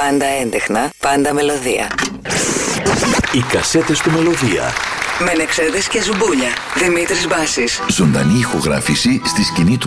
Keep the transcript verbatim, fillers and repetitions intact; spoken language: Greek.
Πάντα έντεχνα, πάντα μελωδία. Οι κασέτες του Μελωδία. Μενεξέδες και Ζουμπούλια. Δημήτρης Μπάσης. Ζωντανή ηχογράφηση στη σκηνή του